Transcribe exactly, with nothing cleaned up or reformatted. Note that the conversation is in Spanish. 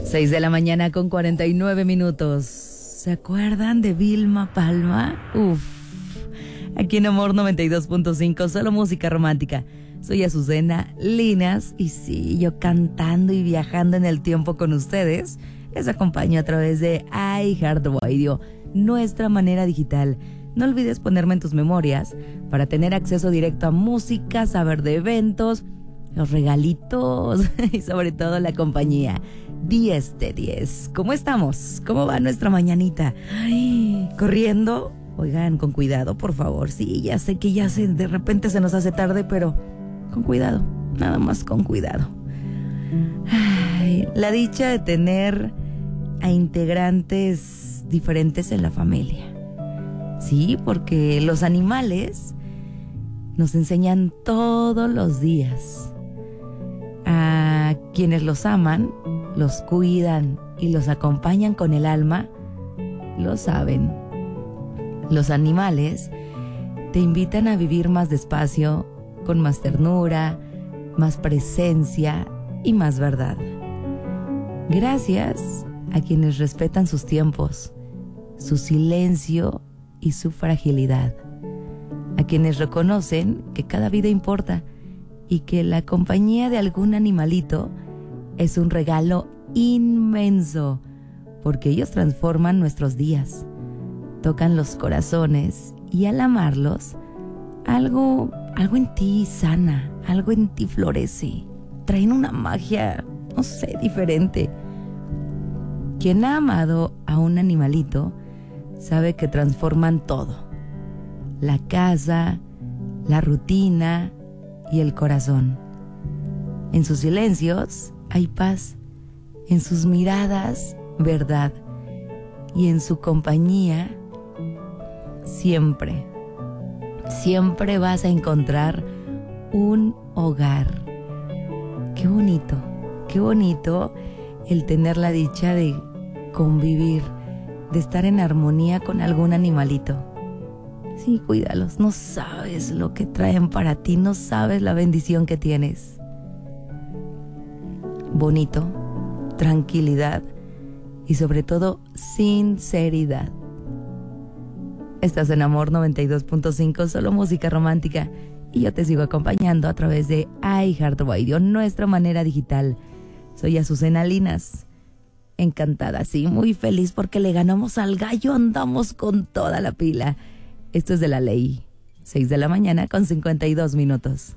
seis de la mañana con cuarenta y nueve minutos. ¿Se acuerdan de Vilma Palma? Uf. Aquí en Amor noventa y dos punto cinco, solo música romántica. Soy Azucena Linas y sí, yo cantando y viajando en el tiempo con ustedes, les acompaño a través de iHeartRadio, nuestra manera digital. No olvides ponerme en tus memorias para tener acceso directo a música, saber de eventos, los regalitos y sobre todo la compañía. diez de diez. ¿Cómo estamos? ¿Cómo va nuestra mañanita? Ay, ¿corriendo? Oigan, con cuidado, por favor. Sí, ya sé que ya se, de repente se nos hace tarde, pero con cuidado, nada más con cuidado. Ay, la dicha de tener a integrantes diferentes en la familia. Sí, porque los animales nos enseñan todos los días. A quienes los aman, los cuidan y los acompañan con el alma, lo saben. Los animales te invitan a vivir más despacio, con más ternura, más presencia y más verdad. Gracias a quienes respetan sus tiempos, su silencio y su fragilidad. A quienes reconocen que cada vida importa y que la compañía de algún animalito es un regalo inmenso, porque ellos transforman nuestros días, tocan los corazones y al amarlos, algo, algo en ti sana, algo en ti florece, traen una magia, no sé, diferente. Quien ha amado a un animalito sabe que transforman todo: la casa, la rutina y el corazón. En sus silencios hay paz, en sus miradas verdad, y en su compañía siempre, siempre vas a encontrar un hogar. Qué bonito, qué bonito el tener la dicha de convivir, de estar en armonía con algún animalito. Sí, cuídalos, no sabes lo que traen para ti, no sabes la bendición que tienes. Bonito, tranquilidad y sobre todo sinceridad. Estás en Amor noventa y dos punto cinco, solo música romántica, y yo te sigo acompañando a través de iHeartRadio, nuestra manera digital. Soy Azucena Linas, encantada, sí, muy feliz porque le ganamos al gallo, andamos con toda la pila. Esto es de la ley. seis de la mañana con cincuenta y dos minutos.